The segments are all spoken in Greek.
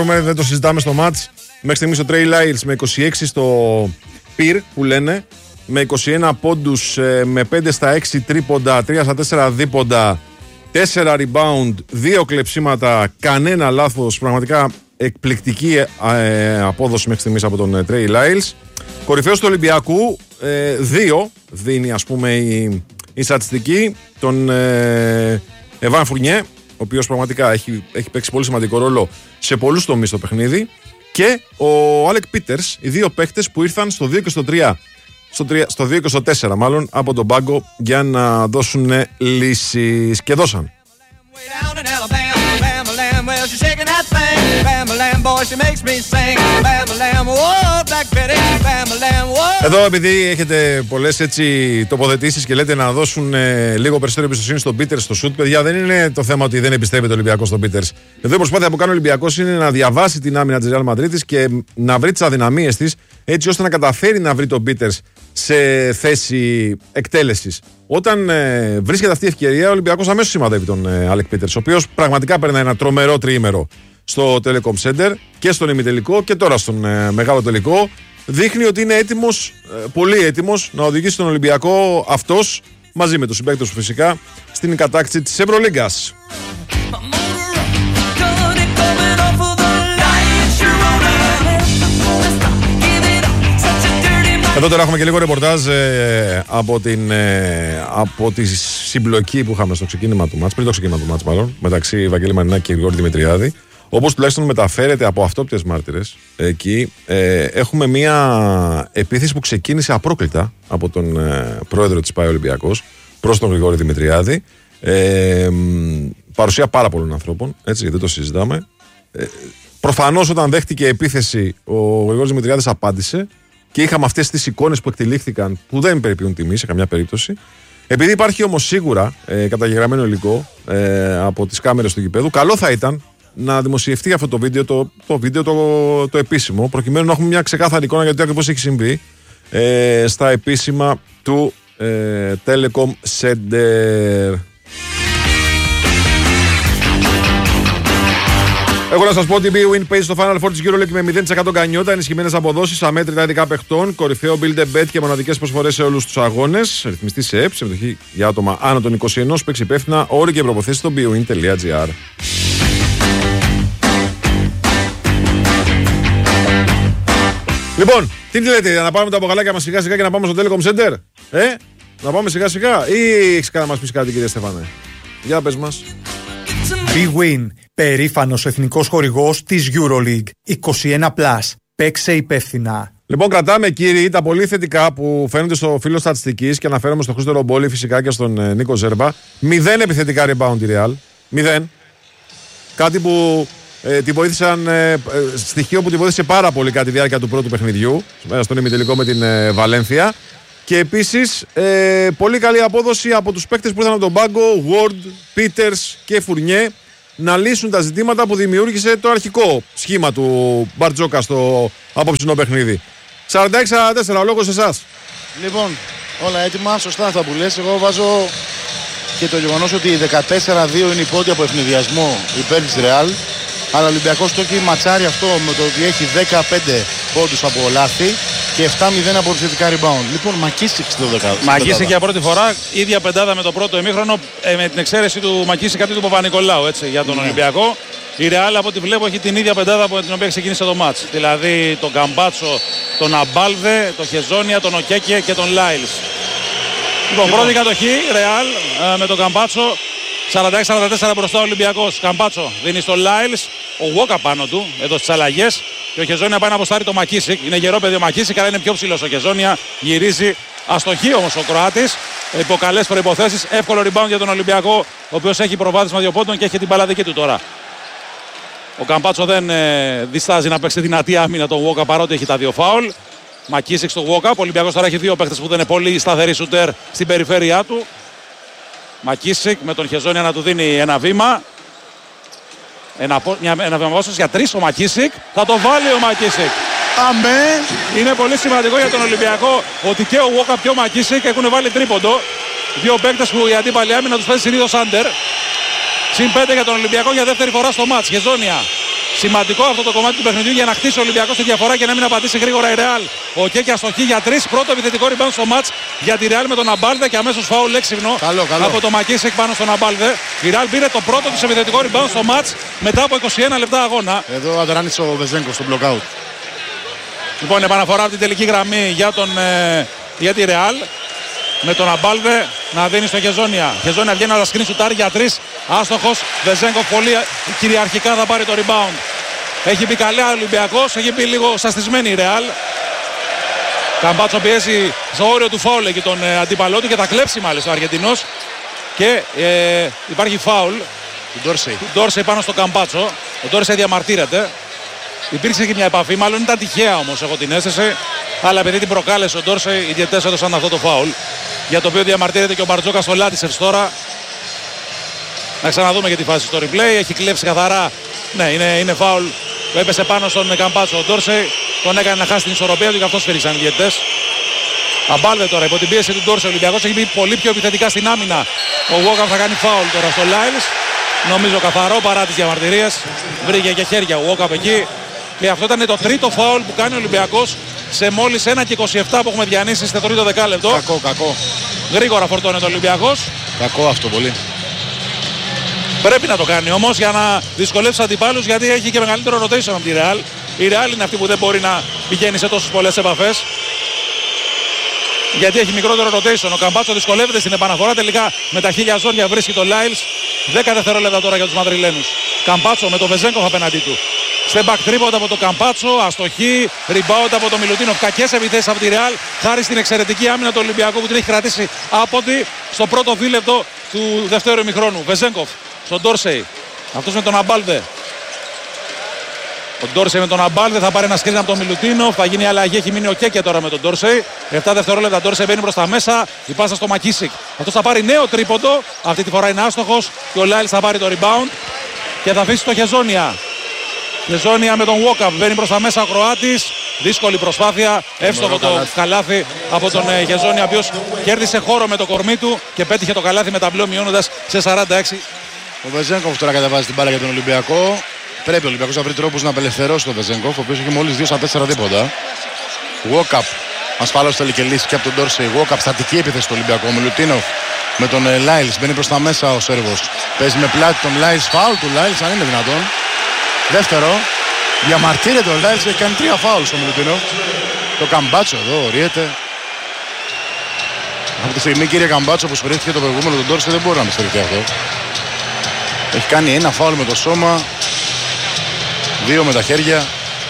Δεν το συζητάμε στο μάτς. Μέχρι στιγμής ο Trey Lyles με 26 στο πυρ που λένε, με 21 πόντους, με 5 στα 6 τρίποντα, 3 στα 4 δίποντα, 4 rebound, 2 κλεψίματα, κανένα λάθος. Πραγματικά εκπληκτική απόδοση μέχρι στιγμής από τον Trey Lyles. Κορυφαίος του Ολυμπιακού, 2 δίνει ας πούμε η στατιστική, τον Εβάν Φουρνιέ, ο οποίος πραγματικά έχει παίξει πολύ σημαντικό ρόλο σε πολλούς τομείς στο παιχνίδι, και ο Άλεκ Πίτερς, οι δύο παίκτες που ήρθαν στο 2 και στο 3, στο 2 και στο 4 μάλλον, από τον πάγκο για να δώσουν λύσεις, και δώσαν. Εδώ, επειδή έχετε πολλές έτσι τοποθετήσεις και λέτε να δώσουν λίγο περισσότερη εμπιστοσύνη στον Πίτερς στο σουτ, παιδιά, δεν είναι το θέμα ότι δεν εμπιστεύεται ο Ολυμπιακός στον Πίτερς. Εδώ η προσπάθεια που κάνει ο Ολυμπιακός είναι να διαβάσει την άμυνα της Ρεάλ Μαδρίτης και να βρει τις αδυναμίες της, έτσι ώστε να καταφέρει να βρει τον Πίτερς σε θέση εκτέλεσης. Όταν βρίσκεται αυτή η ευκαιρία, ο Ολυμπιακός αμέσως σημαδεύει τον Άλεκ Πίτερς, ο οποίος πραγματικά περνάει ένα τρομερό τριήμερο στο Telecom Center και στον ημιτελικό και τώρα στον μεγάλο τελικό. Δείχνει ότι είναι έτοιμος, πολύ έτοιμος, να οδηγήσει τον Ολυμπιακό αυτός, μαζί με τους συμπαίκτες του φυσικά, στην κατάκτηση της Ευρωλίγκας. Εδώ τώρα έχουμε και λίγο ρεπορτάζ από τη συμπλοκή που είχαμε στο ξεκίνημα του μάτς, πριν το ξεκίνημα του μάτς μάλλον, μεταξύ Βαγγέλη Μαρινάκη και Γρηγόρη Δημητριάδη. Όπως τουλάχιστον μεταφέρεται από αυτόπτες μάρτυρες, εκεί έχουμε μια επίθεση που ξεκίνησε απρόκλητα από τον πρόεδρο της ΠΑΕ Ολυμπιακός προς τον Γρηγόρη Δημητριάδη. Παρουσία πάρα πολλών ανθρώπων, έτσι, δεν το συζητάμε. Προφανώς όταν δέχτηκε επίθεση ο Γρηγόρης Δημητριάδης απάντησε και είχαμε αυτές τις εικόνες που εκτελήχθηκαν που δεν περιποιούν τιμή σε καμιά περίπτωση. Επειδή υπάρχει όμως σίγουρα καταγεγραμμένο υλικό από τις κάμερες του γηπέδου, καλό θα ήταν να δημοσιευτεί αυτό το βίντεο, το επίσημο, προκειμένου να έχουμε μια ξεκάθαρη εικόνα για το τι ακριβώς έχει συμβεί στα επίσημα του Telecom Center. Έχω να σας πω ότι η BWIN παίζει στο Final Four της EuroLeague με 0% γκανιότα, ενισχυμένες αποδόσεις, αμέτρητα ειδικά παιχτών, κορυφαίο build a bet και μοναδικές προσφορές σε όλους τους αγώνες. Ρυθμιστή σε ΕΠ, συμμετοχή για άτομα άνω των 21, παίξει υπεύθυνα, όροι και προποθέσεις στο bwin.gr. Λοιπόν, τι λέτε, να πάμε τα μπογαλάκια μας σιγά σιγά και να πάμε στο Telecom Center? Να πάμε σιγά σιγά ή έχεις να μας πεις κάτι, κύριε Στέφανε? Για πες μας. BWIN, περήφανος εθνικός χορηγός της EuroLeague. 21+. Παίξε υπεύθυνα. Λοιπόν, κρατάμε, κύριοι, τα πολύ θετικά που φαίνονται στο φύλλο στατιστικής και αναφέρομαι στον Χρήστο Ρομπόλη φυσικά και στον Νίκο Ζέρμπα. 0 επιθετικά rebound η Real. 0. Κάτι που τη βοήθησαν, στοιχείο που τη βοήθησε πάρα πολύ κατά τη διάρκεια του πρώτου παιχνιδιού, στον ημιτελικό με την Βαλένθια. Και επίσης πολύ καλή απόδοση από τους παίκτες που ήρθαν από τον πάγκο, Ward, Peters και Fournier, να λύσουν τα ζητήματα που δημιούργησε το αρχικό σχήμα του Μπαρτζόκα στο απόψινό παιχνίδι. 46-44, ο λόγος σε εσάς. Λοιπόν, όλα έτοιμα, σωστά αυτά που λες. Εγώ βάζω και το γεγονός ότι 14-2 είναι η πρώτη από ευνηδιασμό υπέρ της Ρεάλ. Αλλά ο Ολυμπιακός το έχει ματσάρει αυτό με το ότι έχει 15 πόντους από λάθη και 7-0 από επιθετικά rebound. Λοιπόν, Μακίσικ στο 10. Μακίσικ για πρώτη φορά, ίδια πεντάδα με το πρώτο ημίχρονο, με την εξαίρεση του Μακίσικ κάτι του Παπα-Νικολάου, έτσι, για τον Ολυμπιακό. Η Ρεάλ, από ό,τι βλέπω, έχει την ίδια πεντάδα από την οποία ξεκίνησε το μάτς. Δηλαδή τον Καμπάτσο, τον Αμπάλδε, τον Χεζόνια, τον Οκέκε και τον Λάιλς. Λοιπόν, πρώτη κατοχή, Ρεάλ με τον Καμπάτσο. 46-44 μπροστά ο Ολυμπιακός. Καμπάτσο δίνει στο Λάιλς. Ο Γουόκα πάνω του, εδώ στις αλλαγές. Και ο Χεζόνια πάει να αποστάρει το Μακίσικ. Είναι γερό παιδί ο Μακίσικ, αλλά είναι πιο ψηλός ο Χεζόνια. Γυρίζει. Αστοχή όμως ο Κροάτης. Υπό καλές προϋποθέσεις. Εύκολο rebound για τον Ολυμπιακό, ο οποίος έχει προβάδισμα 2 πόντων και έχει την μπάλα δική του τώρα. Ο Καμπάτσο δεν διστάζει να παίξει δυνατή άμυνα τον Γουόκα, παρότι έχει τα 2 φάουλ. Μακίσικ στο Γουόκα. Ο Ολυμπιακός τώρα έχει 2 παίχτες που δεν είναι πολύ σταθεροί σουτέρ στην περιφέρειά του. Μακίσικ με τον Χεζόνια να του δίνει ένα βήμα. Ένα βήμα απόσταση για 3 ο Μακίσικ. Θα το βάλει ο Μακίσικ. Αμέ. Είναι πολύ σημαντικό για τον Ολυμπιακό ότι και ο Γουόκα και ο Μακίσικ έχουν βάλει τρίποντο. 2 παίκτες που η αντίπαλη άμυνα τους παίζει συνήθως άντερ. Συν 5 για τον Ολυμπιακό για δεύτερη φορά στο μάτς. Χεζόνια Σημαντικό αυτό το κομμάτι του παιχνιδιού για να χτίσει ο Ολυμπιακός τη διαφορά και να μην απαντήσει γρήγορα η Ρεάλ. Ο Κέκια αστοχή για 3. Πρώτο επιθετικό rebound στο μάτς για τη Ρεάλ με τον Αμπάλδε και αμέσως φάουλ έξυπνο από το Μακίσικ πάνω στον Αμπάλδε. Η Ρεάλ πήρε το πρώτο της επιθετικό rebound στο μάτς μετά από 21 λεπτά αγώνα. Εδώ αδράνησε ο Βεζένκοφ στο blockout. Λοιπόν, επαναφορά από την τελική γραμμή για τη Ρεάλ. Με τον Αμπάλδε να δίνει στο Χεζόνια. Χεζόνια βγαίνει να σκριν σουτάρει για 3. Άστοχος. Βεζένκοφ πολύ κυριαρχικά θα πάρει το rebound. Έχει μπει καλά ο Ολυμπιακός, έχει μπει λίγο σαστισμένη η Ρεάλ. Καμπάτσο πιέζει στο όριο του φάουλ εκεί τον αντίπαλό του και θα κλέψει μάλιστα ο Αργεντινός. Και υπάρχει φάουλ του Ντόρσεϊ πάνω στο Καμπάτσο. Ο Ντόρσεϊ διαμαρτύρεται. Υπήρξε και μια επαφή, μάλλον ήταν τυχαία όμως, έχω την αίσθηση. Αλλά επειδή την προκάλεσε ο Ντόρσεϊ, οι διαιτητές έδωσαν αυτό το φάουλ. Για το οποίο διαμαρτύρεται και ο Μπαρτζόκας στο Λάτισερς τώρα. Να ξαναδούμε και τη φάση στο replay. Έχει κλέψει καθαρά. Ναι, είναι φάουλ. Έπεσε πάνω στον Καμπάτσο ο Ντόρσεϊ. Τον έκανε να χάσει την ισορροπία του και αυτό σφύριξαν οι διαιτητές. Αμπάλδε τώρα υπό την πίεση του Ντόρσεϊ. Ο Ολυμπιακός έχει μπει πολύ πιο επιθετικά στην άμυνα. Ο Walkup θα κάνει φάουλ τώρα στο Lyles. Νομίζω καθαρό παρά τις διαμαρτυρίες. Βρήκε και χέρια ο Walkup εκεί. Και αυτό ήταν το τρίτο φάουλ που κάνει ο Ολυμπιακός σε μόλις 1:27 που έχουμε διανύσει στο τρίτο δεκάλεπτο. Κακό. Γρήγορα φορτώνεται ο Ολυμπιακός. Κακό αυτό πολύ. Πρέπει να το κάνει όμως για να δυσκολεύσει τους αντιπάλους, γιατί έχει και μεγαλύτερο rotation από τη Real. Η Real είναι αυτή που δεν μπορεί να πηγαίνει σε τόσες πολλές επαφές. Γιατί έχει μικρότερο rotation. Ο Καμπάτσο δυσκολεύεται στην επαναφορά. Τελικά με τα χίλια ζόρια βρίσκει το Lyles. 10 δευτερόλεπτα τώρα για τους Μαδριλένους. Καμπάτσο με το Βεζένκοφ απέναντί του. Step back τρίποντα από το Καμπάτσο. Αστοχή. Rebound από το Μιλουτίνοφ. Κακές επιθέσεις από τη Real. Χάρη στην εξαιρετική άμυνα του Ολυμπιακού που την έχει κρατήσει στο πρώτο δίλεπτο του δευτέρου ημιχρόνου. Βεζένκοφ στον Ντόρσεϊ. Αυτός με τον Αμπάλδε. Ο Ντόρσεϊ με τον Αμπάλδε θα πάρει ένα σκριν από τον Μιλουτίνοφ. Θα γίνει αλλαγή. Έχει μείνει ο Κέκια τώρα με τον Ντόρσεϊ. 7 δευτερόλεπτα. Ο Ντόρσεϊ μπαίνει προς τα μέσα. Η πάσα στο Μακίσικ. Αυτός θα πάρει νέο τρίποντο. Αυτή τη φορά είναι άστοχος. Και ο Lyles θα πάρει το rebound. Και θα αφήσει το Χεζόνια. Χεζόνια με τον Walkup. Μπαίνει προς τα μέσα ο Κροάτης. Δύσκολη προσπάθεια. Εύστοχο το καλάθι από τον Χεζόνια, ο οποίος κέρδισε χώρο με το κορμί του και πέτυχε το καλάθι με ταμπλό μειώνοντας σε 46. Ο Βεζένκοφ τώρα κατεβάζει την μπάλα για τον Ολυμπιακό. Πρέπει ο Ολυμπιακός να βρει τρόπους να απελευθερώσει τον Βεζένκοφ, ο οποίος έχει μόλις 2 στα 4 δίποντα. Walkup. Ασφαλώς θέλει και λύση και από τον Ντόρσεϊ. Walkup στατική επίθεση στο Ολυμπιακό. Μιλουτίνοφ με τον Lyles. Μπαίνει προς τα μέσα ο Σέρβος. Παίζει με πλάτη τον Lyles. Φάουλ του Lyles, αν είναι δυνατόν. Δεύτερο. Διαμαρτύρεται ο Lyles, έχει κάνει 3 φάουλ στο Μιλουτίνοφ. Το Καμπάτσο εδώ οριέται. Από τη στιγμή, κύριε Καμπάτσο, που σφυρίχθηκε το προηγούμενο τον Ντόρσεϊ, δεν μπορεί να με σφυριχθεί αυτό. Έχει κάνει ένα φάουλ με το σώμα. 2 με τα χέρια.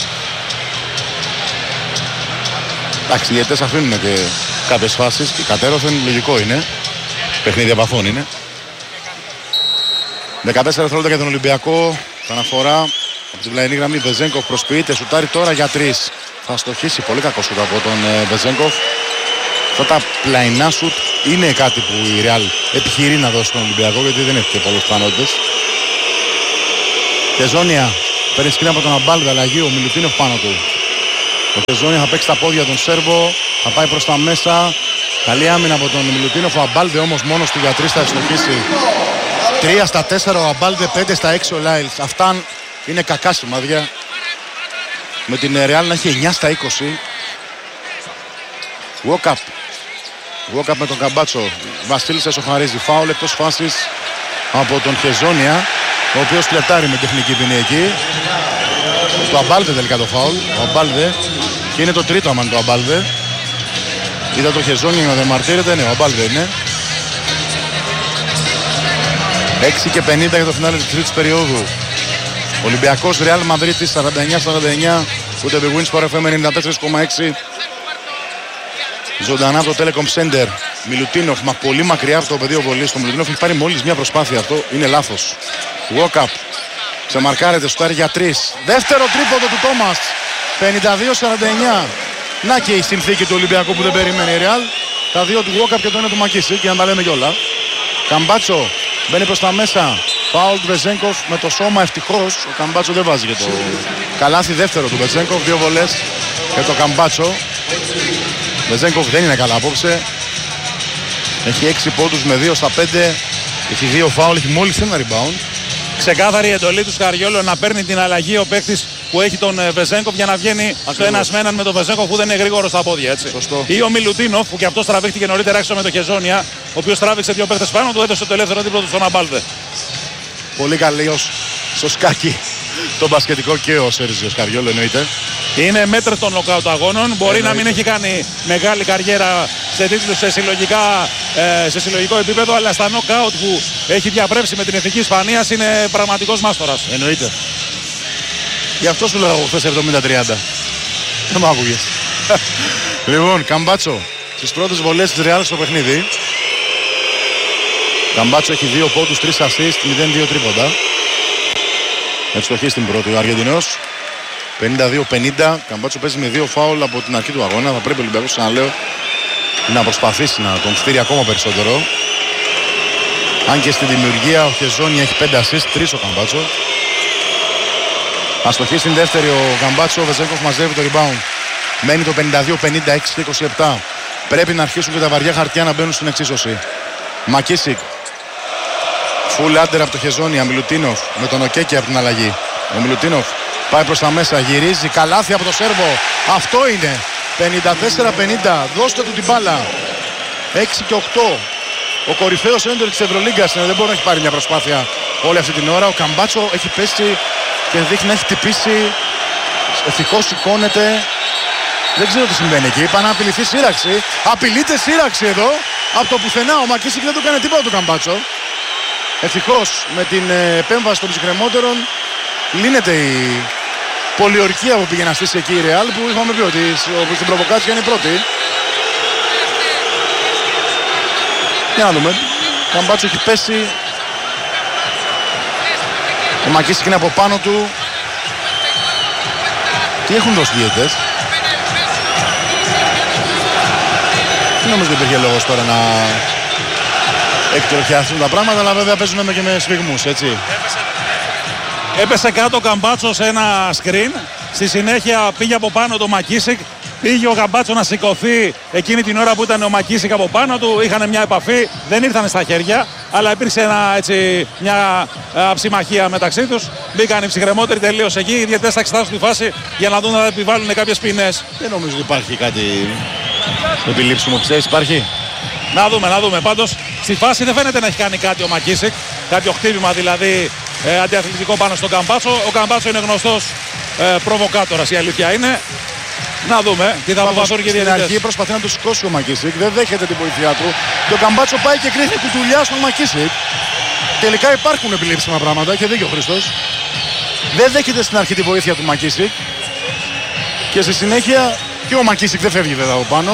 Εντάξει, οι διαιτητές αφήνουν και κάποιες φάσεις και κατέρωθεν, λογικό είναι. Παιχνίδι επαφών είναι. 14 δευτερόλεπτα για τον Ολυμπιακό. Αναφορά από την πλαϊνή γραμμή. Βεζένκοφ προσποιείται, σουτάρει τώρα για 3. Θα στοχίσει, πολύ κακό σουτ από τον Βεζένκοφ. Αυτά τα πλαϊνά σουτ είναι κάτι που η Real επιχειρεί να δώσει στον Ολυμπιακό, γιατί δεν έχει και πολλές πιθανότητες. Χεζόνια παίρνει σκριν από τον Αμπάλδε, αλλαγή ο Μιλουτίνοφ πάνω του. Ο Χεζόνια θα παίξει τα πόδια τον Σέρβο, θα πάει προς τα μέσα. Καλή άμυνα από τον Μιλουτίνοφ. Ο Αμπάλδε όμως μόνος του για 3 θα ευστοχίσει. 3 στα 4 ο Αμπάλδε, 5 στα 6 ο Lyles. Αυτά είναι κακά σημάδια. Με την Real να έχει 9 στα 20. Walkup. Walkup με τον Καμπάτσο. Βασίλης εσωχαρίζει. Φάουλ εκτός φάσης από τον Χεζόνια, ο οποίος κλεπτάρει με τεχνική ποινή εκεί. Το Αμπάλδε τελικά το φάουλ. Ο Αμπάλδε. Και είναι το τρίτο άμα είναι το Αμπάλδε. Είδα το Χεζόνια να διαμαρτύρεται. Ναι, ο Αμπάλδε είναι. 6 και 50 για το φινάλε της τρίτης περίοδου. Ολυμπιακός Real Madrid 49-49. Ούτε Big Wins for FM 94,6. Ζωντανά από το Telecom Center. Μιλουτίνοφ, μα πολύ μακριά από το πεδίο βολής. Το Μιλουτίνοφ έχει πάρει μόλις μια προσπάθεια. Αυτό είναι λάθος. Walkup. Ξεμαρκάρεται, σουτάρει για 3. Δεύτερο τρίποντο του Τόμας. 52-49. Να και η συνθήκη του Ολυμπιακού που δεν περιμένει η Real. Τα δύο του Walkup και το ένα του Μακίσικ. Και να τα λέμε κιόλα. Καμπάτσο μπαίνει προς τα μέσα. Φάουλ του Βεζένκοφ με το σώμα, ευτυχώς. Ο Καμπάτσο δεν βάζει για το καλάθι. Δεύτερο του Βεζένκοφ. 2 βολές για το Καμπάτσο. Βεζένκοφ δεν είναι καλά απόψε. Έχει 6 πόντους με 2 στα 5. Έχει 2 φάουλ, έχει μόλις ένα rebound. ξεκάθαρη εντολή του Σκαριόλο να παίρνει την αλλαγή ο παίκτης που έχει τον Βεζένκοφ για να βγαίνει στο ένας με έναν με τον Βεζένκοφ που δεν είναι γρήγορο στα πόδια. Έτσι. Σωστό. Ή ο Μιλουτίνοφ που και αυτός τραβήχτηκε νωρίτερα έξω με τον Χεζόνια, ο οποίος τράβηξε 2 παίκτες πάνω του, έδωσε το ελεύθερο δίπλο του στον Αμπάλδε. Πολύ καλός στο σκάκι. Το μπασκετικό και ο Σέρζιο Σκαριόλο εννοείται. Είναι μέτρες των νοκάουτ αγώνων. Μπορεί να μην έχει κάνει μεγάλη καριέρα σε τίτλους σε συλλογικό επίπεδο, αλλά στα νοκάουτ που έχει διαπρέψει με την Εθνική Ισπανίας είναι πραγματικός μάστορας. Εννοείται. Γι' αυτό σου λέω χθες 70-30. Δεν μ' άκουγες. Λοιπόν, Καμπάτσο στις πρώτες βολές της Ρεάλ στο παιχνίδι. Καμπάτσο έχει 2 πόντους, 3 assist, 0-2 τρίποντα. Ευστοχή στην πρώτη ο Αργεντινός. 52-50. Καμπάτσο παίζει με 2 φάουλ από την αρχή του αγώνα. Θα πρέπει ο Ολυμπιακός, ξαναλέω, να προσπαθήσει να τον φτύρει ακόμα περισσότερο. Αν και στη δημιουργία ο Χεζόνι έχει 5 assist, 3 ο Καμπάτσο. Αστοχή στην δεύτερη ο Καμπάτσο. Ο Βεζένκοφ μαζεύει το rebound. Μένει το 52-56 και 27. Πρέπει να αρχίσουν και τα βαριά χαρτιά να μπαίνουν στην εξίσωση. Μακίσικ. Φουλ άντερ από το Χεζόνια. Μιλουτίνοφ με τον Οκέκη από την αλλαγή. Ο Μιλουτίνοφ πάει προς τα μέσα. Γυρίζει. Καλάθι από το Σέρβο. Αυτό είναι. 54-50. Δώστε του την μπάλα. 6 και 8. Ο κορυφαίος έντερ της Ευρωλίγκας. Δεν μπορεί να έχει πάρει μια προσπάθεια όλη αυτή την ώρα. Ο Καμπάτσο έχει πέσει και δείχνει να έχει χτυπήσει. Ευτυχώς σηκώνεται. Δεν ξέρω τι συμβαίνει εκεί. Πάει να απειληθεί σύραξη. Απειλείται σύραξη εδώ. Από το πουθενά ο Μακίσικ δεν του έκανε τίποτα του Καμπάτσο. Ευτυχώς με την επέμβαση των ψυχρεμότερων λύνεται η πολιορκία που πήγε να στήσει εκεί η Ρεάλ, που είχαμε πει ότι στην προβοκάτσια είναι η πρώτη. Για να δούμε. Ο Καμπάτσο έχει πέσει. Ο Μακίσικ είναι από πάνω του. Τι έχουν δώσει διαιτητές? Δεν νομίζω ότι υπήρχε λόγος τώρα να εκτροχιάσουν τα πράγματα, αλλά βέβαια παίζουν και με σφιγμούς, έτσι. Έπεσε κάτω ο Καμπάτσο σε ένα screen. Στη συνέχεια πήγε από πάνω το Μακίσικ. Πήγε ο Καμπάτσο να σηκωθεί εκείνη την ώρα που ήταν ο Μακίσικ από πάνω του. Είχαν μια επαφή, δεν ήρθαν στα χέρια, αλλά υπήρξε μια ψημαχία μεταξύ τους. Μπήκαν οι ψυχρεμότεροι τελείως εκεί. Οι διαιτητές θα εξετάσουν τη φάση για να δουν να επιβάλλουν κάποιες ποινές. Δεν νομίζω ότι υπάρχει κάτι επιλήψιμο, πιστεύεις υπάρχει? Να δούμε. Πάντως στη φάση δεν φαίνεται να έχει κάνει κάτι ο Μακίσικ. Κάποιο χτύπημα δηλαδή αντιαθλητικό πάνω στον Καμπάτσο. Ο Καμπάτσο είναι γνωστός προβοκάτορας, η αλήθεια είναι. Να δούμε τι θα αποφασίσουν και οι διαιτητές. Στην αρχή προσπαθεί να το σηκώσει ο Μακίσικ, δεν δέχεται την βοήθειά του. Και ο Καμπάτσο πάει και κρύβει κουτουλιά στον Μακίσικ. Τελικά υπάρχουν επιλήψιμα πράγματα, έχει δίκιο ο Χριστός. Δεν δέχεται στην αρχή τη βοήθεια του Μακίσικ. Και στη συνέχεια και ο Μακίσικ δεν φεύγει βέβαια από πάνω.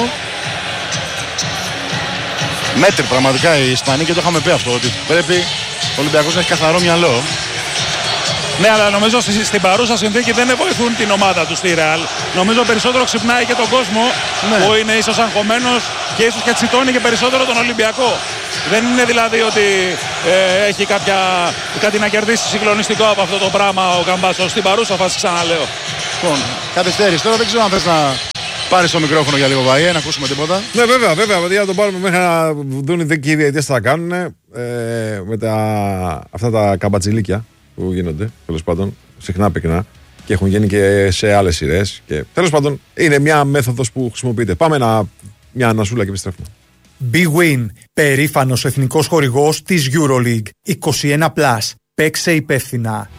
Μέτρη πραγματικά οι Ισπανοί, και το είχαμε πει αυτό, ότι πρέπει ο Ολυμπιακός να έχει καθαρό μυαλό. Ναι, αλλά νομίζω στην παρούσα συνθήκη δεν βοηθούν την ομάδα του στη Ρεάλ. Νομίζω περισσότερο ξυπνάει και τον κόσμο, ναι, που είναι ίσως αγχωμένος και ίσως και τσιτώνει και περισσότερο τον Ολυμπιακό. Δεν είναι δηλαδή ότι έχει κάτι να κερδίσει συγκλονιστικό από αυτό το πράγμα ο Καμπάτσο. Στην παρούσα φάση, ξαναλέω. Λοιπόν, καθυστέρηση. Τώρα δεν ξέρω αν θες να πάρεις το μικρόφωνο για λίγο, Βαΐε, να ακούσουμε τίποτα. Ναι, βέβαια, γιατί να τον πάρουμε μέχρι να δουν και οι διαιτητές τι θα κάνουν με αυτά τα καμπατσιλίκια που γίνονται, τέλος πάντων, συχνά πυκνά και έχουν γίνει και σε άλλες σειρές. Και τέλος πάντων είναι μια μέθοδος που χρησιμοποιείται. Πάμε μια ανασούλα και επιστρέφουμε. Big Win, περήφανος εθνικός χορηγός της EuroLeague. 21+. Παίξε υπεύθυνα.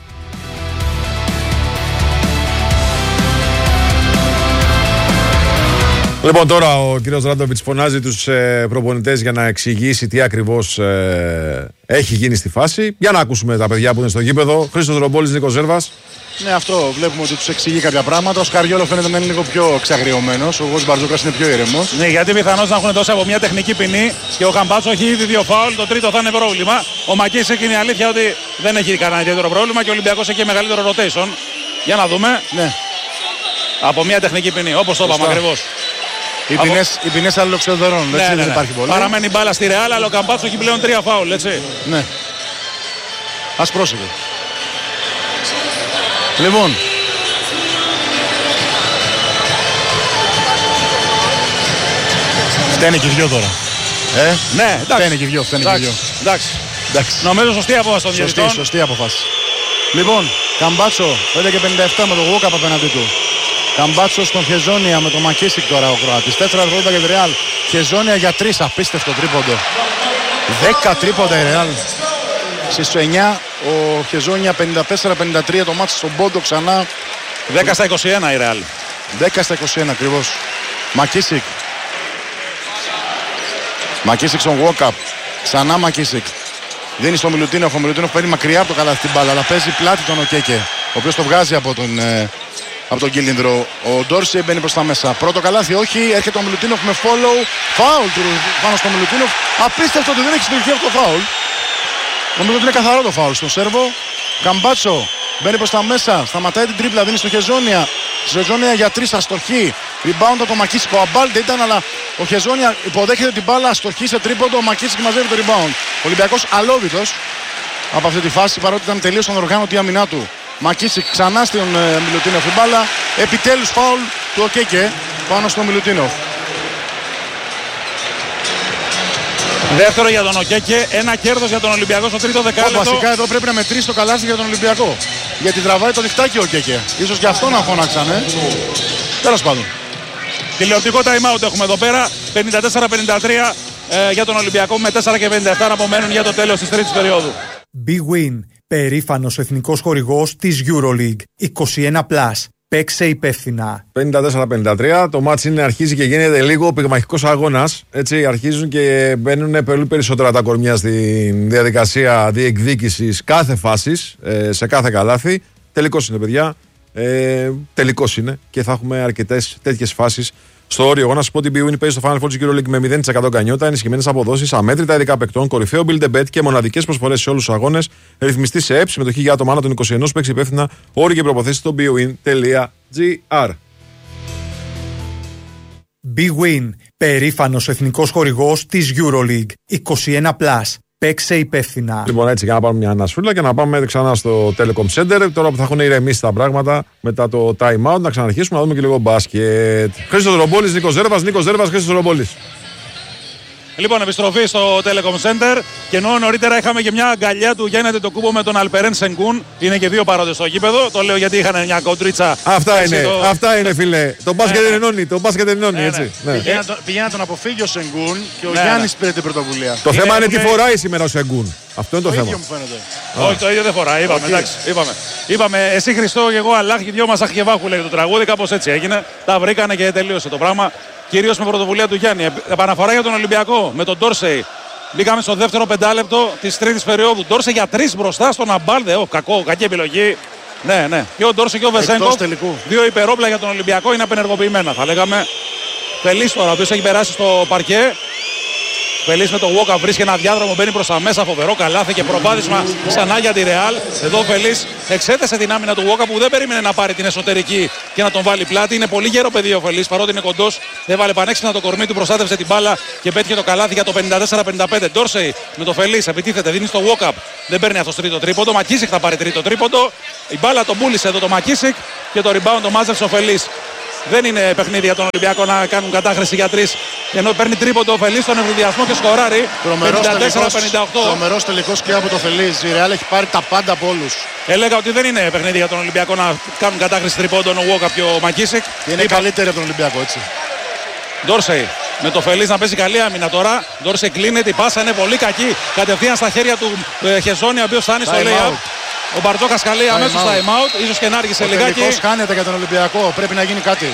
Λοιπόν, τώρα ο κύριος Ράντοβιτς φωνάζει τους προπονητές για να εξηγήσει τι ακριβώς έχει γίνει στη φάση. Για να ακούσουμε τα παιδιά που είναι στο γήπεδο. Χρήστος Ρομπόλης, Νίκος Ζέρβας. Ναι, αυτό βλέπουμε ότι τους εξηγεί κάποια πράγματα. Ο Σκαριόλο φαίνεται να είναι λίγο πιο εξαγριωμένος. Ο Γος Μπαρτζόκας είναι πιο ηρεμός. Ναι, γιατί πιθανώς να έχουν δώσει από μια τεχνική ποινή και ο Καμπάτσο έχει ήδη 2 φάουλ. Το τρίτο θα είναι πρόβλημα. Ο Μακίσικ είναι η αλήθεια ότι δεν έχει κανένα ιδιαίτερο πρόβλημα και ο Ολυμπιακός έχει μεγαλύτερο rotation. Για να δούμε. Ναι. Από μια τεχνική ποινή, όπως το είπαμε ακριβώς. Οι ποινές αλληλοξεδωρών, ναι, δεν υπάρχει πολύ. Παραμένει μπάλα στη Ρεάλ, αλλά ο Καμπάτσο έχει πλέον 3 φάουλ, έτσι. Ναι. Ας πρόσεχε. Λοιπόν. Φταίνε και οι δυο τώρα. Ναι, εντάξει. Φταίνε και οι δυο. Εντάξει. Νομίζω σωστή απόφαση των διαιτητών. Σωστή απόφαση. Λοιπόν, Καμπάτσο 5 και 57 με τον Walkup απέναντί του. Καμπάτσο στον Χεζόνια με τον Μακίσικ τώρα ο Κροάτης. 4-80 για τη Ρεάλ. Χεζόνια για 3, απίστευτο τρίποντο. 10 τρίποντα η Ρεάλ. Στις 9 ο Χεζόνια 54-53 το μάτς στον πόντο ξανά. 10 στα 21 η Ρεάλ. 10 στα 21 ακριβώς. Μακίσικ. Μακίσικ στον Walkup. Ξανά Μακίσικ. Δίνει στο Μιλουτίνοφ. Ο Μιλουτίνοφ παίρνει μακριά από το καλάθι την μπάλα, αλλά παίζει πλάτη τον Οκέκε, ο οποίος το βγάζει από τον κύλινδρο. Ο Ντόρσεϊ μπαίνει προς τα μέσα. Πρώτο καλάθι όχι. Έρχεται ο Μιλουτίνοφ με follow. Φάουλ του πάνω στο Μιλουτίνοφ. Απίστευτο ότι δεν έχει συλληφθεί αυτό το φάουλ. Νομίζω ότι είναι καθαρό το φάουλ στον Σέρβο. Καμπάτσο μπαίνει προς τα μέσα. Σταματάει την τρίπλα. Δίνει στο Χεζόνια. Στη Χεζόνια για 3 αστοχή. Rebound από το Μακίσικ. Ο Αμπάλντε ήταν, αλλά ο Χεζόνια υποδέχεται την μπάλα. Αστοχή σε τρίποντο. Ο Μακίσικ μαζεύει το rebound. Ο Ολυμπιακός αλόβητος από αυτή τη φάση, παρότι ήταν τελείως ανοργάνωτη η άμυνά του. Μακίσικ ξανά στον Μιλουτίνοφ η μπάλα. Επιτέλους φάουλ του Οκέκε πάνω στον Μιλουτίνοφ. Δεύτερο για τον Οκέκε, ένα κέρδος για τον Ολυμπιακό στο τρίτο δεκάλεπτο. Βασικά εδώ πρέπει να μετρήσει το καλάθι για τον Ολυμπιακό. Γιατί τραβάει το διχτάκι ο Οκέκε. Ίσως γι' αυτό να φώναξαν. Τέλος πάντων. Τηλεοπτικό time out έχουμε εδώ πέρα. 54-53 για τον Ολυμπιακό με 4 και 57 να απομένουν για το τέλος της τρίτης περίοδου. Big Win, περήφανος εθνικός χορηγός της EuroLeague. 21+. Παίξε υπεύθυνα. 54-53. Το μάτς αρχίζει και γίνεται λίγο πυγμαχικός αγώνας. Έτσι αρχίζουν και μπαίνουν πολύ περισσότερα τα κορμιά στη διαδικασία διεκδίκησης κάθε φάσης, σε κάθε καλάθι. Τελικός είναι, παιδιά. Τελικός είναι και θα έχουμε αρκετές τέτοιες φάσεις στο όριο. Εγώ να σας πω ότι η BWIN παίζει στο Final Four EuroLeague με 0% γκανιότα, ενισχυμένες αποδόσεις, αμέτρητα ειδικά παικτών, κορυφαίο build a bet και μοναδικές προσφορές σε όλους τους αγώνες. Ρυθμιστή σε ΕΠ, συμμετοχή για άτομα άνω των 21, παίξει υπεύθυνα, όροι και προποθέσεις στο bwin.gr. BWIN, περήφανος εθνικός χορηγός της EuroLeague. 21+. Παίξε υπεύθυνα. Λοιπόν, έτσι, για να πάρουμε μια ανασφούλα και να πάμε ξανά στο Telecom Center. Τώρα που θα έχουν ηρεμήσει τα πράγματα μετά το time out, να ξαναρχίσουμε να δούμε και λίγο μπάσκετ. Χρήστος Ρομπόλης, Νίκος Ζέρβας, Χρήστος Ρομπόλης. Λοιπόν, επιστροφή στο Telecom Center. Και ενώ νωρίτερα είχαμε και μια αγκαλιά του Γιάννη Αντετοκούμπο με τον Αλπερέν Σενγκούν. Είναι και δύο παρόντες στο γήπεδο. Το λέω γιατί είχαν μια κοντρίτσα. Αυτά είναι, φίλε. Το μπάσκετ ενώνει, έτσι. Πηγαίνει να τον αποφύγει ο Σενγκούν και ο Γιάννης πήρε την πρωτοβουλία. Το θέμα είναι τι φοράει σήμερα ο Σενγκούν. Αυτό είναι το θέμα. Όχι, το ίδιο δεν φοράει. Είπαμε, εσύ Χριστό και εγώ Αλλάχ, και δυο μας αχιεβάχου λέει το τραγούδι. Κάπως έτσι έγινε. Τα βρήκανε και τελείωσε το πράγμα. Κυρίως με πρωτοβουλία του Γιάννη. Επαναφορά για τον Ολυμπιακό με τον Ντόρσεϊ. Μπήκαμε στο δεύτερο πεντάλεπτο της τρίτης περίοδου. Ντόρσεϊ για 3 μπροστά στον Αμπάλντε. Κακή επιλογή. Ναι. Και ο Ντόρσεϊ και ο Βεζέγκοφ. Δύο υπερόπλα για τον Ολυμπιακό είναι απενεργοποιημένα, θα λέγαμε. Φελής τώρα, ο οποίος έχει περάσει στο παρκέ. Φελής με τον Walkup βρίσκει ένα διάδρομο, μπαίνει προς τα μέσα, φοβερό καλάθι και προβάδισμα ξανά για τη Ρεάλ. Εδώ ο Φελής εξέθεσε την άμυνα του Walkup που δεν περίμενε να πάρει την εσωτερική και να τον βάλει πλάτη. Είναι πολύ γέρο παιδί ο Φελής, παρότι είναι κοντός. Έβαλε πανέξυπνα το κορμί του, προστάτευσε την μπάλα και πέτυχε το καλάθι για το 54-55. Ντόρσεϊ με το Φελής επιτίθεται, δίνει στο Walkup. Δεν παίρνει αυτό το τρίτο τρίποντο. Μακίσικ θα πάρει τρίτο τρίποντο. Η μπάλα τον πούλησε εδώ το Μακίσικ και το rebound το μάζεψε ο Φελής. Δεν είναι παιχνίδι για τον Ολυμπιακό να κάνουν κατάχρηση για 3. Ενώ παίρνει τρίποντο ο Φελής στον ευνηδιασμό και σκοράρει. 54-58. Τρομερός τελικός και από το Φελής. Η Ρεάλ έχει πάρει τα πάντα από όλους. Έλεγα ότι δεν είναι παιχνίδι για τον Ολυμπιακό να κάνουν κατάχρηση τρίποντων ο Walkup και ο Μακίσικ. Είναι καλύτερη από τον Ολυμπιακό, έτσι. Ντόρσεϊ με το Φελής να παίζει καλή άμυνα τώρα. Ντόρσεϊ κλείνεται, η πάσα είναι πολύ κακή. Κατευθείαν στα χέρια του Χεζόνια, ο οποίος φτάνει στο layup. Ο Μπαρτζόκας καλεί αμέσως time out, ίσως και να άργησε λιγάκι. Ο τελικός χάνεται για τον Ολυμπιακό, πρέπει να γίνει κάτι.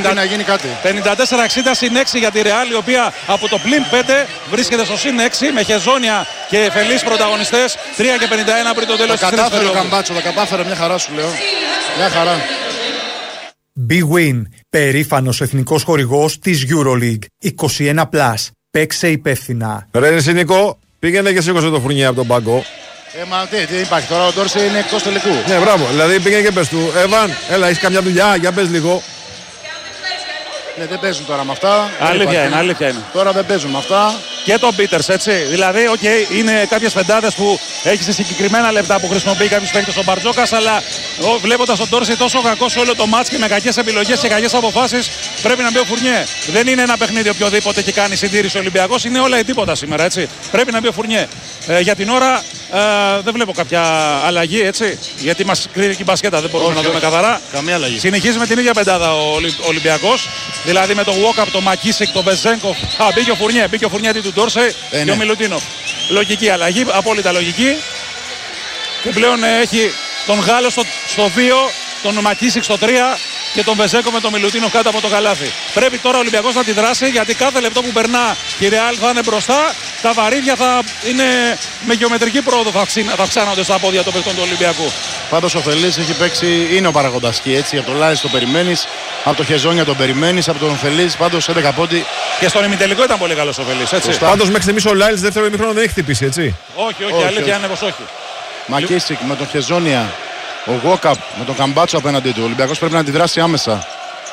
54-60 συν 6 για τη Ρεάλ, η οποία από το πλην 5 βρίσκεται στο συν 6 με Χεζόνια και Φελής πρωταγωνιστές. 3 και 51 πριν το τέλος της τρίτης περίοδου. Τα Καμπάτσο, τα κατάφερε, μια χαρά σου λέω. Μια χαρά. Big Win, περήφανος εθνικός χορηγός της EuroLeague. 21+. Παίξε υπεύθυνα. Ρε Νίκο, πήγαινε και σήκωσε το φουρνί από τον πάγκο. Μα τι υπάρχει τώρα, ο Ντόρσεϊ είναι εκτός τελικού. Ναι, μπράβο. Δηλαδή πήγαινε και πες του, Εβαν, έλα, έχεις καμιά δουλειά, για πες λίγο. Ναι, δεν παίζουν τώρα με αυτά. Αλήθεια είναι. Τώρα δεν παίζουν με αυτά. και τον Πίτερς, έτσι. Δηλαδή, είναι κάποιες πεντάδες που έχει σε συγκεκριμένα λεπτά που χρησιμοποιεί κάποιους παίκτες ο Μπαρτζόκας, αλλά βλέποντας τον Ντόρσεϊ τόσο κακό σε όλο το μάτς και με κακές επιλογές και κακές αποφάσεις, πρέπει να μπει ο Φουρνιέ. Δεν είναι ένα παιχνίδι οποιοδήποτε και κάνει συντήρηση ο Ολυμπιακός, είναι όλα ή τίποτα σήμερα, έτσι. Πρέπει να μπει ο Φουρνιέ. Για την ώρα δεν βλέπω κάποια αλλαγή, έτσι. Γιατί μας κρίνει και η μπασκέτα, δεν μπορούμε να δούμε καθαρά. Καμία αλλαγή. Συνεχίζει με την ίδια πεντάδα ο Ολυμπιακός. Δηλαδή με τον Walkup, τον Μακίσικ, τον Βεζένκοφ. Μπήκε ο Φουρνιέ. Μπήκε ο Φουρνιέ του Ντόρσεϊ και ο Μιλουτίνοφ. Λογική αλλαγή, απόλυτα λογική. Και πλέον έχει τον Γάλλο στο 2, τον Μακίσικ στο 3 και τον Βεζέκο με τον Μιλουτίνοφ κάτω από το καλάθι. Πρέπει τώρα ο Ολυμπιακός να αντιδράσει, γιατί κάθε λεπτό που περνά η Ρεάλ θα είναι μπροστά. Τα βαρύδια θα είναι με γεωμετρική πρόοδο, θα αυξάνονται στα πόδια των παιχτών του Ολυμπιακού. Πάντως ο Φελής έχει παίξει, είναι ο παραγοντας και έτσι. Από το Λάις το περιμένεις, από το Χεζόνια τον περιμένεις, από τον Φελής πάντως 11 πόντι. Και στον ημιτελικό ήταν πολύ καλός ο Φελής, έτσι. Πάντως μέχρι στιγμής ο Λάιλς δεύτερο ημίχρονο δεν έχει χτυπήσει, έτσι. Όχι, αλήθεια είναι πως όχι. Μακίσικ με τον Χεζόνια, ο Walkup με τον Καμπάτσο απέναντι του. Ο Ολυμπιακός πρέπει να αντιδράσει άμεσα.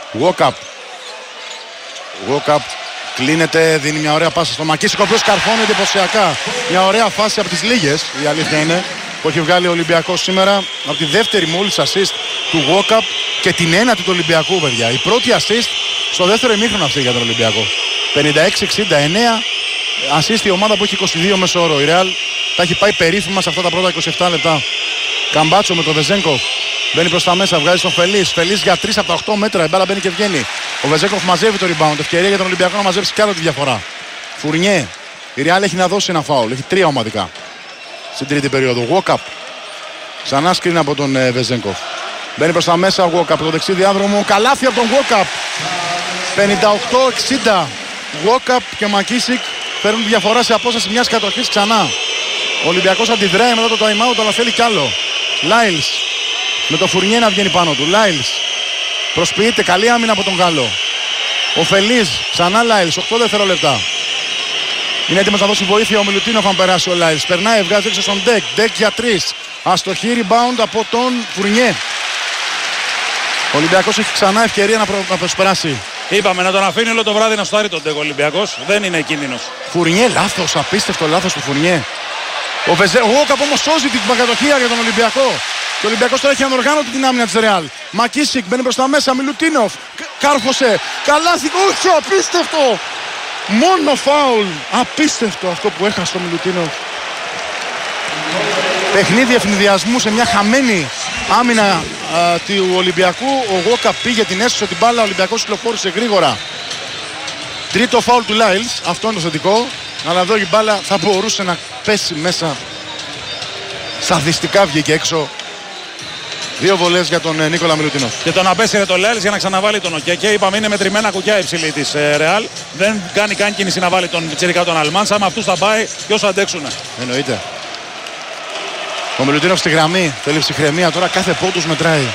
Walkup κλείνεται, δίνει μια ωραία πάσα στο Μακίσικ, ο οποίος καρφώνει εντυπωσιακά. Μια ωραία φάση από τις λίγες, η αλήθεια είναι, που έχει βγάλει ο Ολυμπιακός σήμερα. Από τη δεύτερη μόλις assist του Walkup και την ένατη του Ολυμπιακού, παιδιά. Η πρώτη assist στο δεύτερο ημίχρονο αυτή για τον Ολυμπιακό. 56-69 assist η ομάδα που έχει 22 μέσο όρο. Η Real τα έχει πάει περίφημα σε αυτά τα πρώτα 27 λεπτά. Καμπάτσο με τον Βεζένκοφ. Μπαίνει προς τα μέσα, βγάζει στον Φελής. Φελής για 3 από τα 8 μέτρα. Η μπάλα μπαίνει και βγαίνει. Ο Βεζένκοφ μαζεύει το rebound. Ευκαιρία για τον Ολυμπιακό να μαζέψει κι άλλο τη διαφορά. Φουρνιέ. Η Real έχει να δώσει ένα φάουλ. Έχει 3 ομαδικά στην τρίτη περίοδο. Walkup. Ξανά σκριν από τον Βεζένκοφ. Μπαίνει προς τα μέσα ο Walkup. Το δεξί διάδρομο. Καλάθι από τον Walkup. 58-60. Walkup και ο Μακίσικ παίρνουν τη διαφορά σε απόσταση μιας κατοχής ξανά. Ο Ολυμπιακός αντιδράει μετά το time out, αλλά θέλει κι άλλο. Λάιλς με το Φουρνιέ να βγαίνει πάνω του. Λάιλς προσποιείται, καλή άμυνα από τον Γάλλο. Ο Φελής, ξανά Λάιλς, 8 δευτερόλεπτα. Είναι έτοιμος να δώσει βοήθεια ο Μιλουτίνοφ αν περάσει ο Λάιλς. Περνάει, βγάζει έξω στον Ντεκ. Ντεκ για 3. Αστοχή rebound από τον Φουρνιέ. Ο Ολυμπιακός έχει ξανά ευκαιρία να προσπεράσει. Είπαμε να τον αφήνει όλο το βράδυ να στάρει τον Ντεκ ο Ολυμπιακός. Δεν είναι κίνδυνος. Φουρνιέ, λάθος, απίστευτο λάθος του Φουρνιέ. Ο Walkup όμως σώζει την παγκατοχία για τον Ολυμπιακό. Και ο Ολυμπιακός τώρα έχει ανοργάνωτη την άμυνα της Ρεάλ. Μακίσικ μπαίνει προς τα μέσα. Μιλουτίνοφ κάρφωσε. Καλάθι. Όχι, απίστευτο. Μόνο φάουλ. Απίστευτο αυτό που έχασε ο Μιλουτίνοφ. Παιχνίδι ευνηδιασμού σε μια χαμένη άμυνα του Ολυμπιακού. Ο Walkup πήγε, την έσωσε την μπάλα. Ο Ολυμπιακός κυκλοφόρησε γρήγορα. Τρίτο φάουλ του Λάιλς. Αυτό είναι το θετικό. Αλλά εδώ η μπάλα θα μπορούσε να πέσει μέσα. Σαδιστικά βγήκε έξω. 2 βολές για τον Νίκολα Μιλουτίνοφ. Και τον απέσυρε το Λάιλς για να ξαναβάλει τον ΟΚΕ. Είπαμε είναι μετρημένα κουκιά υψηλή της Ρεάλ. Δεν κάνει καν κίνηση να βάλει τον πιτσιρικά τον Αλμάνσα. Με αυτούς θα πάει και όσο αντέξουνε. Εννοείται. Ο Μιλουτίνοφ στη γραμμή. Θέλει ψυχραιμία τώρα. Κάθε πόντος μετράει.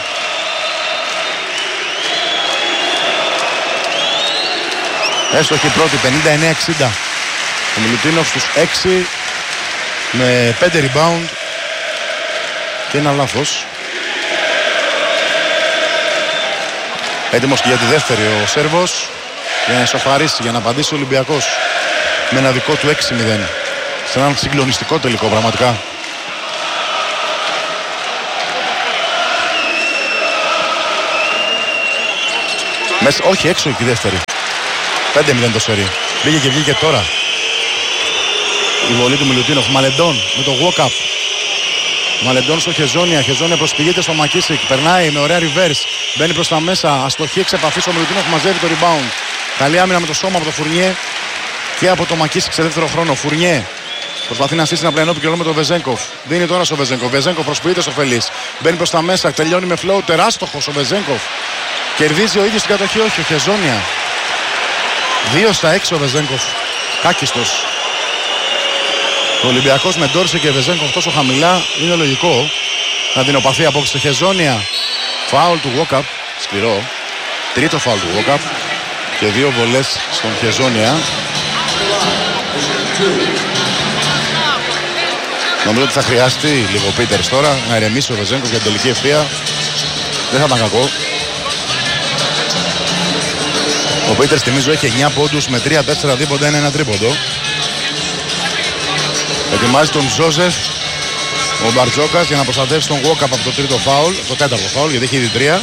Έστοχη πρώτη. 59-60. Ο Μιλουτίνοφ στους 6 με 5 rebound και ένα λάθος. Έτοιμος και για τη δεύτερη ο Σέρβος για να ισοφαρίσει, για να απαντήσει ο Ολυμπιακός με ένα δικό του 6-0 σε έναν συγκλονιστικό τελικό πραγματικά. Όχι, έξω και η δεύτερη. 5-0 το σερί. Μπήκε και βγήκε τώρα. Η βολή του Μιλουτίνοφ. Μαλεντών με το Walkup. Μαλεντών στο Χεζόνια. Χεζόνια προσποιείται στο Μακίσικ. Περνάει με ωραία reverse. Μπαίνει προς τα μέσα. Αστοχή εξ επαφής. Ο Μιλουτίνοφ μαζεύει το rebound. Καλή άμυνα με το σώμα από το Φουρνιέ και από το Μακίσικ σε δεύτερο χρόνο. Φουρνιέ προσπαθεί να στήσει ένα πλαϊνό επικοινωνία με τον Βεζένκοφ. Δίνει τώρα στο Βεζένκοφ. Βεζένκοφ προσποιείται στο Φελής. Μπαίνει προς τα μέσα. Τελειώνει με flow. Τεράστοχος ο Βεζένκοφ. Κερδίζει ο ίδιος την κατοχή. Όχι, ο Χεζόνια. 2 στα 6 ο Βεζένκοφ. Κάκιστος. Ο Ολυμπιακός με Ντόρσεϊ και Βεζένκοφ τόσο χαμηλά είναι λογικό να την οπαθεί απόψε στο Χεζόνια. Φάουλ του Walkup. Σκληρό. Τρίτο φάουλ του Walkup. Και 2 βολές στον Χεζόνια. Νομίζω ότι θα χρειαστεί λίγο Πίτερς τώρα να ηρεμήσει ο Βεζένκοφ για την τελική ευθεία. Δεν θα ήταν κακό. Ο Πίτερς θυμίζω έχει 9 πόντους με 3-4 δίποντα, 1 τρίποντο. Ετοιμάζει τον Τζόζεφ ο Μπαρτζόκας για να προστατεύσει τον Walkup από το τρίτο φάουλ, το τέταρτο φάουλ, γιατί έχει ήδη 3.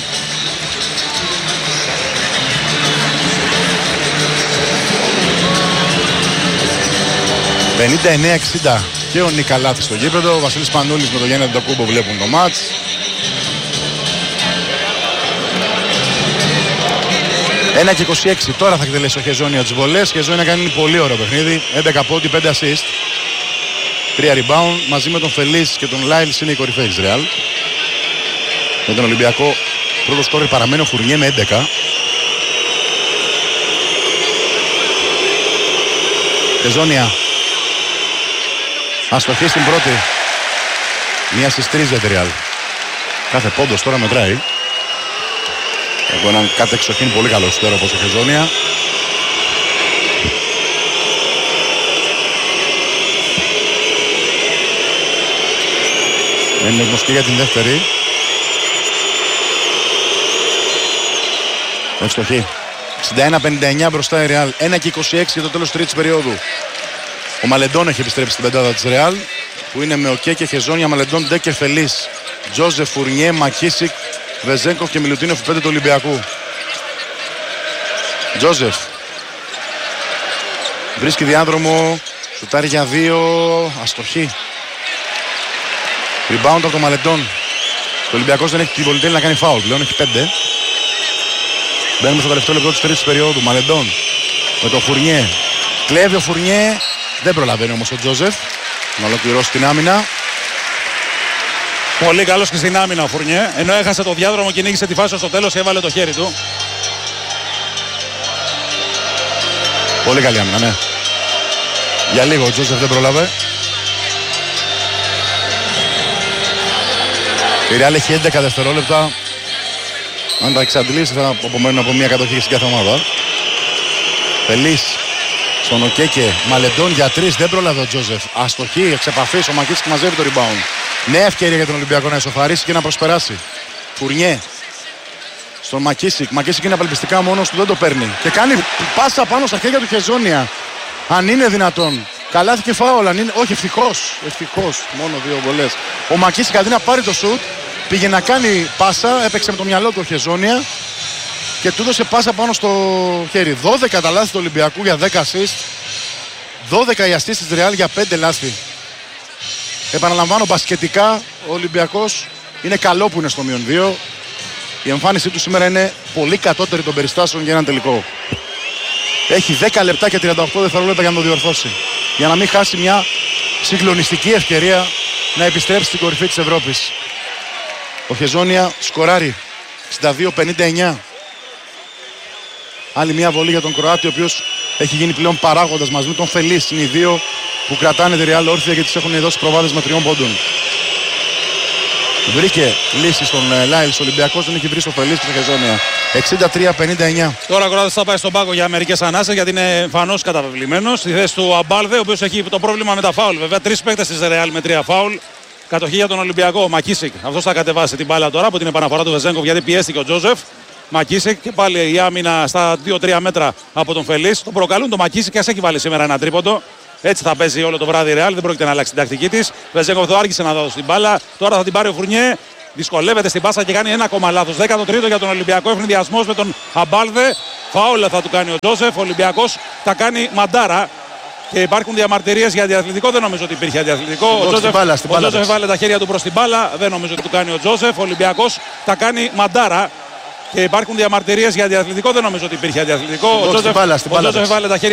«59-60» και ο Νικαλάθης στο γήπεδο. Ο Βασίλης Πανούλης με τον Γιάννη Αντοκούμπο βλέπουν το μάτς. Ένα και 26 τώρα θα εκτελέσει ο Χεζόνια τις βολές. Χεζόνια κάνει πολύ ωραίο παιχνίδι. 11 πόντι, 5 assist. 3 rebound. Μαζί με τον Φελής και τον Λάιλς είναι η κορυφαίοι της Ρεάλ. Με τον Ολυμπιακό πρώτο σκόρερ παραμένει ο Φουρνιέ με 11. Χεζόνια. Αστοχή στην πρώτη. Μία στις 3 για τη Ρεάλ. Κάθε πόντος τώρα μετράει. Έχω έναν κατεξοχήν πολύ καλό σουτέρ όπως ο Χεζόνια. Είναι γνωστή για την δεύτερη. Ευστοχή. 61-59 μπροστά η Ρεάλ. 1 και 26 για το τέλος της τρίτης περίοδου. Ο Μαλεντών έχει επιστρέψει στην πεντάδα της Ρεάλ, που είναι με Οκέ και Χεζόνια, Μαλεντών, Ντέκερ, Φελής, Τζόζεφ, Φουρνιέ, Μακίσικ, Βεζέγκοφ και Μιλουτίνοφ, 5 του Ολυμπιακού. Τζόζεφ βρίσκει διάδρομο, σουτάρει για 2, αστοχή. Rebound από τον Μαλεντών. Το Ολυμπιακός δεν έχει την πολυτέλεια να κάνει φάουλ, πλέον έχει 5. Μπαίνουμε στο τελευταίο λεπτό της τρίτης περίοδου. Μαλεντών με τον Φουρνιέ. Κλέβει ο Φουρνιέ. Δεν προλαβαίνει όμως ο Τζόζεφ να ολοκληρώσει την άμυνα. Πολύ καλός και στην άμυνα ο Φουρνιέ. Ενώ έχασε το διάδρομο, κυνήγησε τη φάση στο τέλος και έβαλε το χέρι του. Πολύ καλή άμυνα, ναι. Για λίγο ο Τζόζεφ δεν πρόλαβε. Η Ρεάλ έχει 11 δευτερόλεπτα. Αν τα εξαντλήσει θα απομένουν από μια κατοχή στην κάθε ομάδα. Φελής στον Οκέκε, Μαλεντών για 3, δεν πρόλαβε ο Τζόζεφ. Αστοχή, εξ επαφής, ο Μακίσικ μαζεύει το rebound. Νέα ευκαιρία για τον Ολυμπιακό να ισοφαρίσει και να προσπεράσει. Φουρνιέ στον Μακίσικ. Μακίσικ είναι απελπιστικά μόνος του, δεν το παίρνει. Και κάνει πάσα πάνω στα χέρια του Χεζόνια. Αν είναι δυνατόν. Καλάθηκε φάουλ, αν είναι. Όχι, ευτυχώς. Ευτυχώς. Μόνο 2 βολές. Ο Μακίσικ αντί να πάρει το σουτ, πήγε να κάνει πάσα, έπαιξε με το μυαλό του ο Χεζόνια και του έδωσε πάσα πάνω στο χέρι. 12 τα λάθη του Ολυμπιακού για 10 assist. 12 οι assist της Ρεάλ για 5 λάθη. Επαναλαμβάνω, μπασκετικά ο Ολυμπιακός είναι καλό που είναι στο -2. Η εμφάνισή του σήμερα είναι πολύ κατώτερη των περιστάσεων για έναν τελικό. Έχει 10 λεπτά και 38 δευτερόλεπτα για να το διορθώσει. Για να μην χάσει μια συγκλονιστική ευκαιρία να επιστρέψει στην κορυφή της Ευρώπης. Ο Χεζόνια σκοράρει 62-59. Άλλη μια βολή για τον Κροάτη, ο οποίος έχει γίνει πλέον παράγοντας μαζί με τον Φελής. Είναι οι δύο που κρατάνε τη Ρεάλ όρθια και τις έχουν δώσει προβάδες με 3 πόντων. Βρήκε λύση στον Λάιλς. Ο Ολυμπιακός δεν έχει βρει στο Φελής και στο Χεζόνια. 63-59. Τώρα ο Κροάτης θα πάει στον πάγκο για μερικές ανάσες γιατί είναι φανώς καταβεβλημένος. Στη θέση του Αμπάλδε, ο οποίος έχει το πρόβλημα με τα φάουλ. Βέβαια, 3 παίκτες της Ρεάλ με 3 φάουλ. Κατοχή για τον Ολυμπιακό. Ο Μακίσικ. Αυτός θα κατεβάσει την μπάλα τώρα από την επαναφορά του Βεζέγκοφ γιατί πιέστηκε ο Τζόζεφ. Μακίσικ και πάλι η άμυνα στα 2-3 μέτρα από τον Φελής. Τον προκαλούν. Το Μακίσικ και ας έχει βάλει σήμερα ένα τρίποντο. Έτσι θα παίζει όλο το βράδυ η Ρεάλ. Δεν πρόκειται να αλλάξει την τακτική της. Βεζέγκοφ το άργησε να δώσει την μπάλα. Τώρα θα την πάρει ο Φουρνιέ. Δυσκολεύεται στην πάσα και κάνει ένα ακόμα λάθος. 13ο για τον Ολυμπιακό. Ευνηδιασμός με τον Αμπάλδε. Φάουλα θα του κάνει ο Τζόζεφ. Ο Ολυμπιακός θα κάνει μαντάρα. Και υπάρχουν διαμαρτυρίες για διαθλητικό. Δεν νομίζω ότι υπήρχε διαθλητικό. Ο Τζόζεφ βάλε τα χέρια του προς την μπάλα. Δεν νομίζω ότι του κάνει ο Τζόζεφ. Ο Ολυμπιακός θα κάνει μαντάρα. Και υπάρχουν διαμαρτυρίες για διαθλητικό. Δεν νομίζω ότι υπήρχε διαθλητικό. Ο Τζόζεφ βάλε τα χέρια